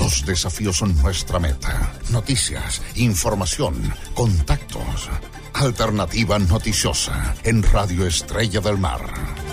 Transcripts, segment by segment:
Los desafíos son nuestra meta. Noticias, información, contactos. Alternativa Noticiosa en Radio Estrella del Mar.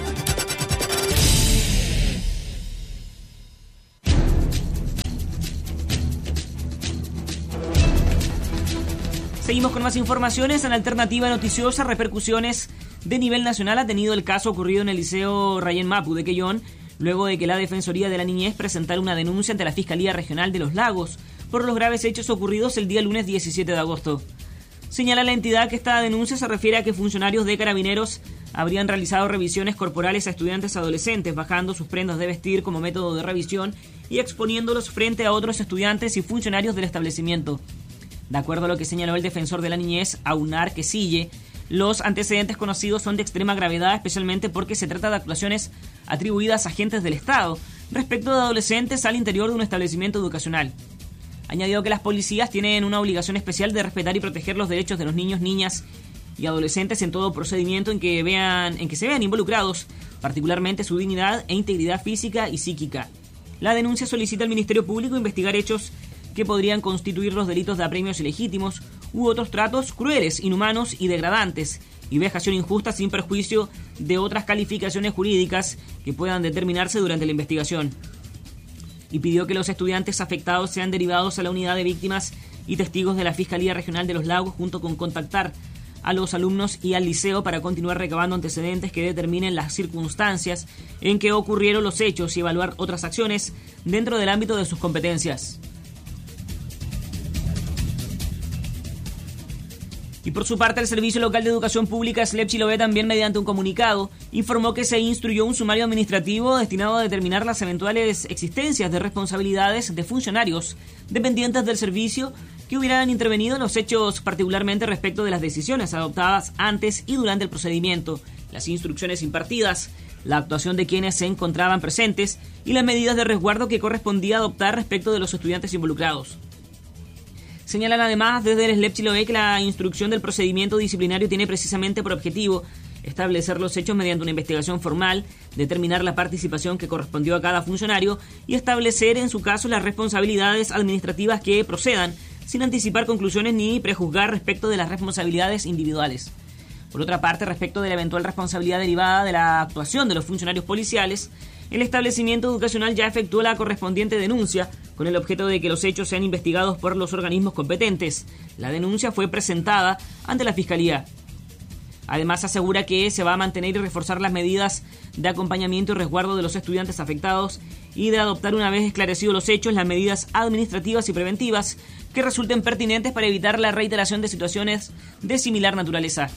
Seguimos con más informaciones. En Alternativa Noticiosa, repercusiones de nivel nacional ha tenido el caso ocurrido en el Liceo Rayén Mapu de Quellón, luego de que la Defensoría de la Niñez presentara una denuncia ante la Fiscalía Regional de Los Lagos por los graves hechos ocurridos el día lunes 17 de agosto. Señala la entidad que esta denuncia se refiere a que funcionarios de Carabineros habrían realizado revisiones corporales a estudiantes adolescentes, bajando sus prendas de vestir como método de revisión y exponiéndolos frente a otros estudiantes y funcionarios del establecimiento. De acuerdo a lo que señaló el defensor de la niñez, Aunar Quesille, los antecedentes conocidos son de extrema gravedad, especialmente porque se trata de actuaciones atribuidas a agentes del Estado respecto de adolescentes al interior de un establecimiento educacional. Añadió que las policías tienen una obligación especial de respetar y proteger los derechos de los niños, niñas y adolescentes en todo procedimiento en que se vean involucrados, particularmente su dignidad e integridad física y psíquica. La denuncia solicita al Ministerio Público investigar hechos que podrían constituir los delitos de apremios ilegítimos u otros tratos crueles, inhumanos y degradantes, y vejación injusta sin perjuicio de otras calificaciones jurídicas que puedan determinarse durante la investigación. Y pidió que los estudiantes afectados sean derivados a la unidad de víctimas y testigos de la Fiscalía Regional de Los Lagos, junto con contactar a los alumnos y al liceo para continuar recabando antecedentes que determinen las circunstancias en que ocurrieron los hechos y evaluar otras acciones dentro del ámbito de sus competencias. Y por su parte, el Servicio Local de Educación Pública, SLEP Chiloé, también mediante un comunicado, informó que se instruyó un sumario administrativo destinado a determinar las eventuales existencias de responsabilidades de funcionarios dependientes del servicio que hubieran intervenido en los hechos, particularmente respecto de las decisiones adoptadas antes y durante el procedimiento, las instrucciones impartidas, la actuación de quienes se encontraban presentes y las medidas de resguardo que correspondía adoptar respecto de los estudiantes involucrados. Señalan además desde el SLEP Chiloé que la instrucción del procedimiento disciplinario tiene precisamente por objetivo establecer los hechos mediante una investigación formal, determinar la participación que correspondió a cada funcionario y establecer en su caso las responsabilidades administrativas que procedan, sin anticipar conclusiones ni prejuzgar respecto de las responsabilidades individuales. Por otra parte, respecto de la eventual responsabilidad derivada de la actuación de los funcionarios policiales, el establecimiento educacional ya efectuó la correspondiente denuncia con el objeto de que los hechos sean investigados por los organismos competentes. La denuncia fue presentada ante la Fiscalía. Además, asegura que se va a mantener y reforzar las medidas de acompañamiento y resguardo de los estudiantes afectados y de adoptar, una vez esclarecidos los hechos, las medidas administrativas y preventivas que resulten pertinentes para evitar la reiteración de situaciones de similar naturaleza.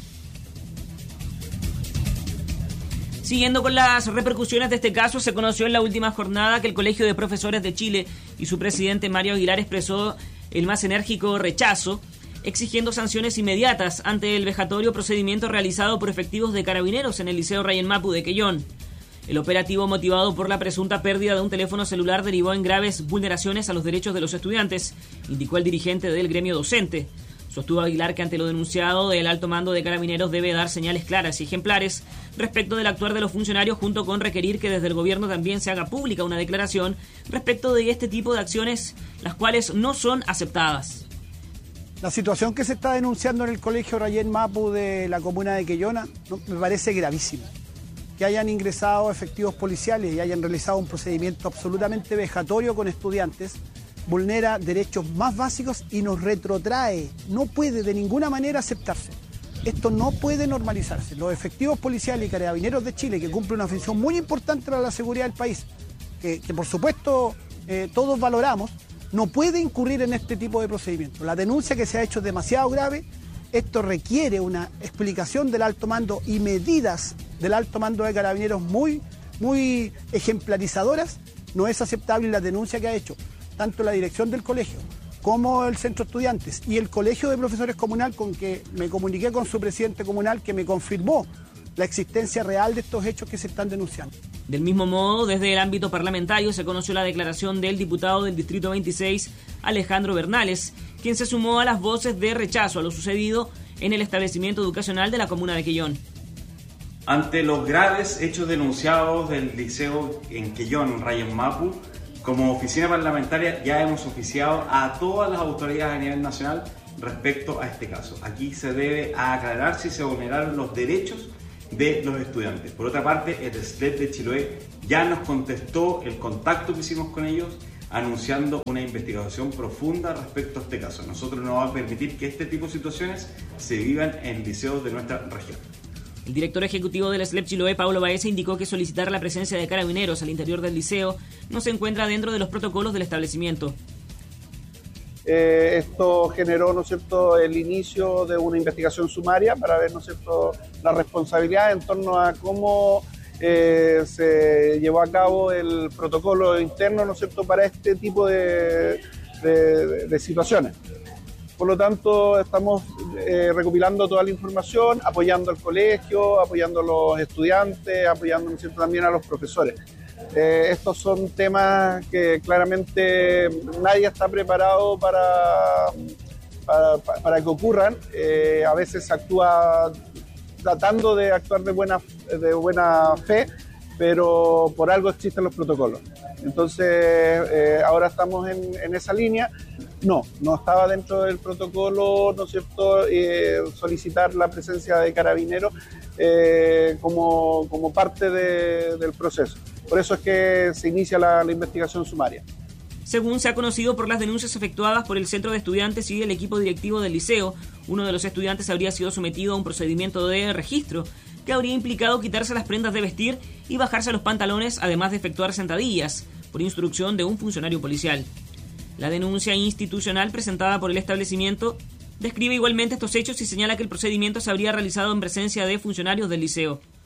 Siguiendo con las repercusiones de este caso, se conoció en la última jornada que el Colegio de Profesores de Chile y su presidente Mario Aguilar expresó el más enérgico rechazo, exigiendo sanciones inmediatas ante el vejatorio procedimiento realizado por efectivos de Carabineros en el Liceo Rayén Mapu de Quellón. El operativo, motivado por la presunta pérdida de un teléfono celular, derivó en graves vulneraciones a los derechos de los estudiantes, indicó el dirigente del gremio docente. Sostuvo Aguilar que ante lo denunciado, el alto mando de Carabineros debe dar señales claras y ejemplares respecto del actuar de los funcionarios, junto con requerir que desde el gobierno también se haga pública una declaración respecto de este tipo de acciones, las cuales no son aceptadas. La situación que se está denunciando en el Colegio Rayén Mapu de la comuna de Quellona me parece gravísima. Que hayan ingresado efectivos policiales y hayan realizado un procedimiento absolutamente vejatorio con estudiantes vulnera derechos más básicos y nos retrotrae. No puede de ninguna manera aceptarse. Esto no puede normalizarse. Los efectivos policiales y Carabineros de Chile, que cumplen una función muy importante para la seguridad del país, que por supuesto todos valoramos, no puede incurrir en este tipo de procedimientos. La denuncia que se ha hecho es demasiado grave. Esto requiere una explicación del alto mando y medidas del alto mando de Carabineros muy ejemplarizadoras. No es aceptable la denuncia que ha hecho tanto la dirección del colegio como el centro de estudiantes y el colegio de profesores comunal, con que me comuniqué con su presidente comunal, que me confirmó la existencia real de estos hechos que se están denunciando. Del mismo modo, desde el ámbito parlamentario se conoció la declaración del diputado del Distrito 26, Alejandro Bernales, quien se sumó a las voces de rechazo a lo sucedido en el establecimiento educacional de la comuna de Quellón. Ante los graves hechos denunciados del liceo en Quellón, Rayén Mapu, Como oficina parlamentaria ya hemos oficiado a todas las autoridades a nivel nacional respecto a este caso. Aquí se debe aclarar si se vulneraron los derechos de los estudiantes. Por otra parte, el SLEP de Chiloé ya nos contestó el contacto que hicimos con ellos, anunciando una investigación profunda respecto a este caso. Nosotros no vamos a permitir que este tipo de situaciones se vivan en liceos de nuestra región. El director ejecutivo del SLEP Chiloé, Pablo Baeza, indicó que solicitar la presencia de carabineros al interior del liceo no se encuentra dentro de los protocolos del establecimiento. Esto generó, ¿no es cierto?, el inicio de una investigación sumaria para ver, ¿no es cierto?, la responsabilidad en torno a cómo se llevó a cabo el protocolo interno, ¿no es cierto?, para este tipo de situaciones. Por lo tanto, estamos recopilando toda la información, apoyando al colegio, apoyando a los estudiantes, apoyando, ¿no es cierto?, también a los profesores. Estos son temas que claramente nadie está preparado para que ocurran. A veces se actúa tratando de actuar de buena fe, pero por algo existen los protocolos. Entonces, ahora estamos en esa línea. No estaba dentro del protocolo, ¿no es cierto?, solicitar la presencia de carabineros como parte del proceso. Por eso es que se inicia la investigación sumaria. Según se ha conocido por las denuncias efectuadas por el centro de estudiantes y el equipo directivo del liceo, uno de los estudiantes habría sido sometido a un procedimiento de registro que habría implicado quitarse las prendas de vestir y bajarse los pantalones, además de efectuar sentadillas, por instrucción de un funcionario policial. La denuncia institucional presentada por el establecimiento describe igualmente estos hechos y señala que el procedimiento se habría realizado en presencia de funcionarios del liceo.